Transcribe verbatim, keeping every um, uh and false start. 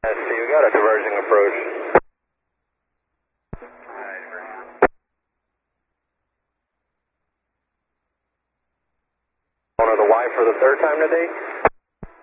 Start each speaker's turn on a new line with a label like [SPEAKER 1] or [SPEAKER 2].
[SPEAKER 1] I see, we got a diverging approach. Owner the Y for the third time today?